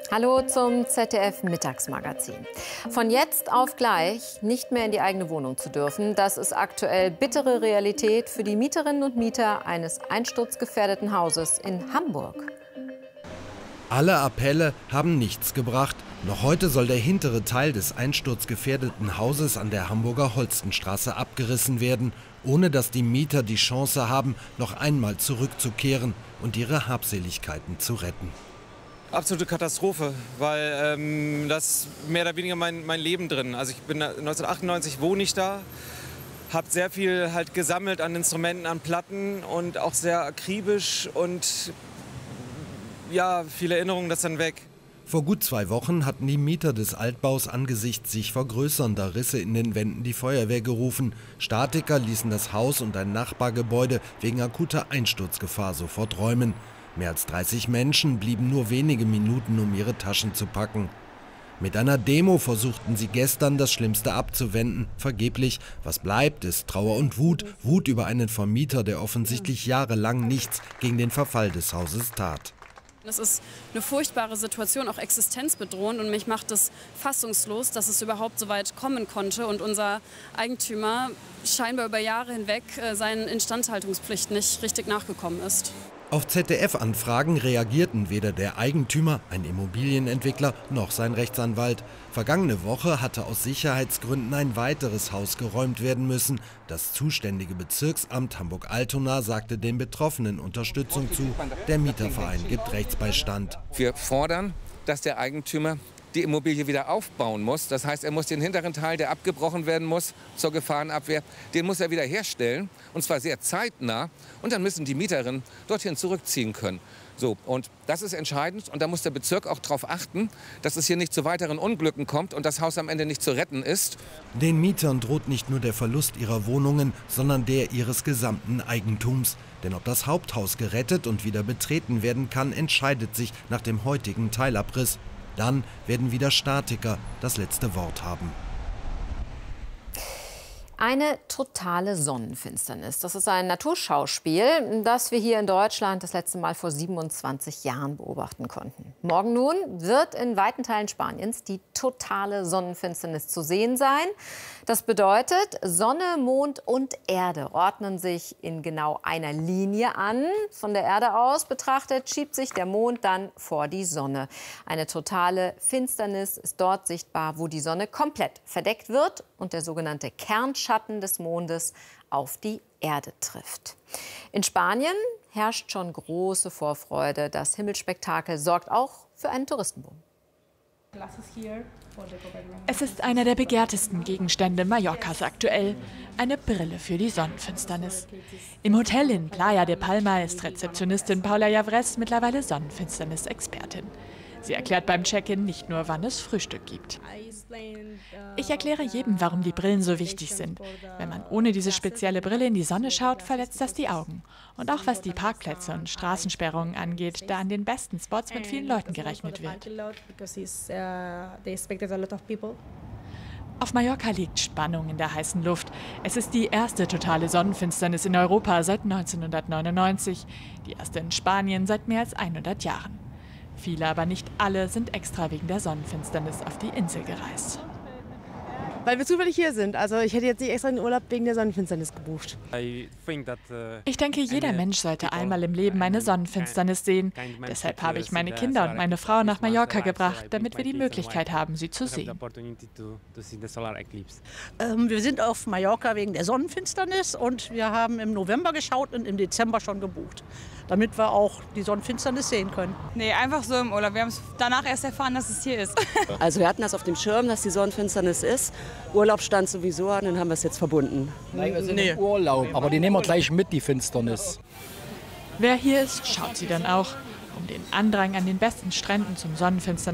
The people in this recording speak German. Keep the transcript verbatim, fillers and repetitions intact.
Hallo zum Z D F-Mittagsmagazin. Von jetzt auf gleich nicht mehr in die eigene Wohnung zu dürfen, das ist aktuell bittere Realität für die Mieterinnen und Mieter eines einsturzgefährdeten Hauses in Hamburg. Alle Appelle haben nichts gebracht. Noch heute soll der hintere Teil des einsturzgefährdeten Hauses an der Hamburger Holstenstraße abgerissen werden, ohne dass die Mieter die Chance haben, noch einmal zurückzukehren und ihre Habseligkeiten zu retten. Absolute Katastrophe, weil ähm, das mehr oder weniger mein, mein Leben drin. Also ich bin neunzehnhundertachtundneunzig wohne ich da, habe sehr viel halt gesammelt an Instrumenten, an Platten und auch sehr akribisch und ja, viele Erinnerungen, das dann weg. Vor gut zwei Wochen hatten die Mieter des Altbaus angesichts sich vergrößernder Risse in den Wänden die Feuerwehr gerufen. Statiker ließen das Haus und ein Nachbargebäude wegen akuter Einsturzgefahr sofort räumen. Mehr als dreißig Menschen blieben nur wenige Minuten, um ihre Taschen zu packen. Mit einer Demo versuchten sie gestern, das Schlimmste abzuwenden. Vergeblich. Was bleibt, ist Trauer und Wut. Wut über einen Vermieter, der offensichtlich jahrelang nichts gegen den Verfall des Hauses tat. Das ist eine furchtbare Situation, auch existenzbedrohend, und mich macht es fassungslos, dass es überhaupt so weit kommen konnte und unser Eigentümer scheinbar über Jahre hinweg seinen Instandhaltungspflichten nicht richtig nachgekommen ist. Auf Z D F-Anfragen reagierten weder der Eigentümer, ein Immobilienentwickler, noch sein Rechtsanwalt. Vergangene Woche hatte aus Sicherheitsgründen ein weiteres Haus geräumt werden müssen. Das zuständige Bezirksamt Hamburg-Altona sagte den Betroffenen Unterstützung zu. Der Mieterverein gibt Rechtsbeistand. Wir fordern, dass der Eigentümer die Immobilie wieder aufbauen muss. Das heißt, er muss den hinteren Teil, der abgebrochen werden muss zur Gefahrenabwehr, den muss er wieder herstellen, und zwar sehr zeitnah. Und dann müssen die Mieterinnen dorthin zurückziehen können. So, und das ist entscheidend, und da muss der Bezirk auch darauf achten, dass es hier nicht zu weiteren Unglücken kommt und das Haus am Ende nicht zu retten ist. Den Mietern droht nicht nur der Verlust ihrer Wohnungen, sondern der ihres gesamten Eigentums. Denn ob das Haupthaus gerettet und wieder betreten werden kann, entscheidet sich nach dem heutigen Teilabriss. Dann werden wieder Statiker das letzte Wort haben. Eine totale Sonnenfinsternis. Das ist ein Naturschauspiel, das wir hier in Deutschland das letzte Mal vor siebenundzwanzig Jahren beobachten konnten. Morgen nun wird in weiten Teilen Spaniens die totale Sonnenfinsternis zu sehen sein. Das bedeutet, Sonne, Mond und Erde ordnen sich in genau einer Linie an. Von der Erde aus betrachtet schiebt sich der Mond dann vor die Sonne. Eine totale Finsternis ist dort sichtbar, wo die Sonne komplett verdeckt wird und der sogenannte Kernschatten des Mondes auf die Erde trifft. In Spanien herrscht schon große Vorfreude. Das Himmelsspektakel sorgt auch für einen Touristenboom. Es ist einer der begehrtesten Gegenstände Mallorcas aktuell. Eine Brille für die Sonnenfinsternis. Im Hotel in Playa de Palma ist Rezeptionistin Paula Javres mittlerweile Sonnenfinsternis-Expertin. Sie erklärt beim Check-in nicht nur, wann es Frühstück gibt. Ich erkläre jedem, warum die Brillen so wichtig sind. Wenn man ohne diese spezielle Brille in die Sonne schaut, verletzt das die Augen. Und auch was die Parkplätze und Straßensperrungen angeht, da an den besten Spots mit vielen Leuten gerechnet wird. Auf Mallorca liegt Spannung in der heißen Luft. Es ist die erste totale Sonnenfinsternis in Europa seit neunzehnhundertneunundneunzig, die erste in Spanien seit mehr als hundert Jahren. Viele, aber nicht alle, sind extra wegen der Sonnenfinsternis auf die Insel gereist. Weil wir zufällig hier sind. Also ich hätte jetzt nicht extra den Urlaub wegen der Sonnenfinsternis gebucht. Ich denke, jeder Mensch sollte einmal im Leben eine Sonnenfinsternis sehen. Deshalb habe ich meine Kinder und meine Frau nach Mallorca gebracht, damit wir die Möglichkeit haben, sie zu sehen. Ähm, wir sind auf Mallorca wegen der Sonnenfinsternis und wir haben im November geschaut und im Dezember schon gebucht, damit wir auch die Sonnenfinsternis sehen können. Nee, einfach so im Urlaub. Wir haben es danach erst erfahren, dass es hier ist. Also wir hatten das auf dem Schirm, dass die Sonnenfinsternis ist. Urlaub stand sowieso an, dann haben wir es jetzt verbunden. Nein, wir sind nee. im Urlaub, aber die nehmen wir gleich mit, die Finsternis. Wer hier ist, schaut sie dann auch. Um den Andrang an den besten Stränden zum Sonnenfinsternis